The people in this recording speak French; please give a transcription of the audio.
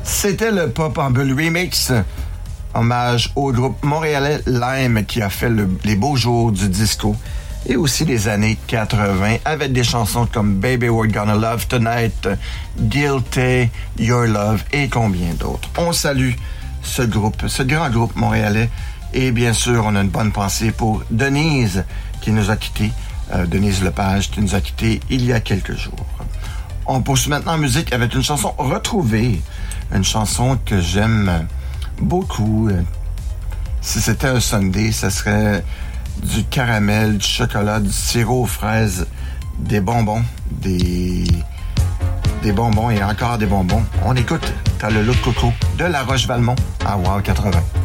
C'était le Pop en Bulle Remix, hommage au groupe montréalais Lime qui a fait les beaux jours du disco et aussi les années 80 avec des chansons comme Baby We're Gonna Love Tonight, Guilty, Your Love et combien d'autres. On salue ce groupe, ce grand groupe montréalais et bien sûr on a une bonne pensée pour Denise qui nous a quittés, Denise Lepage qui nous a quittés il y a quelques jours. On poursuit maintenant en musique avec une chanson retrouvée, une chanson que j'aime beaucoup. Si c'était un Sunday, ça serait du caramel, du chocolat, du sirop aux fraises, des bonbons, des bonbons et encore des bonbons. On écoute T'as le look coco de La Roche-Valmont à Wow 80.